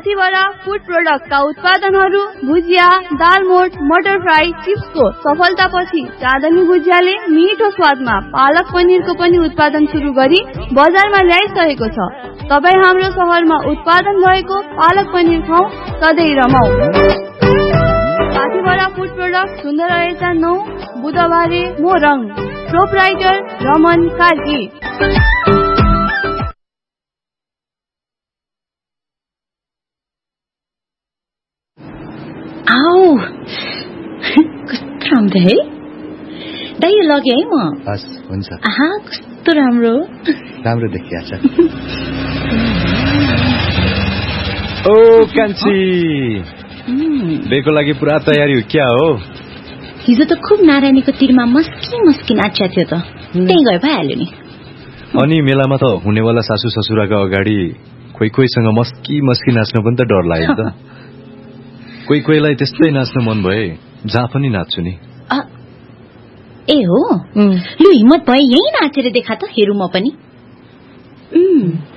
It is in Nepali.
पाथीभरा फूड प्रोडक्टका उत्पादनहरू भुजिया, दालमोट, मटर फ्राई, चिप्सको सफलतापछि चाँदनी भुजियाले मिठो स्वादमा पालक पनिरको पनि उत्पादन सुरु गरी बजारमा ल्याइसकेको छ। तपाईँ हाम्रो शहरमा उत्पादन भएको पालक पनिर खाऊ, सधैँ रमाऊ। पाथीभरा फूड प्रोडक्ट सुन्दर रहेछ 9 बुधबारे मोरङ। प्रोपराइटर रमन कार्की। आओ कस्तो राम्रो है दाइ, यो लगे है म। हस् हुन्छ। आहा कस्तो राम्रो राम्रो देखिया छ। ओ कान्छी, बेको लागि पुरा तयारी हो क्या हो? हिजो त खुब नारायणीको तिरमा मस्की नाच्या थियो त, त्यही गए भइहाल्यो नि। अनि मेलामा त हुनेवाला सासू ससुराको अगाडि कोहीसँग मस्की नाच्न पनि त डर लाग्यो त। कोहीलाई त्यस्तै नाच्न मन भए जहाँ पनि नाच्छु नि। ए हो, लु हिम्मत भए यही नाचेर देखा त, हेरौँ म पनि।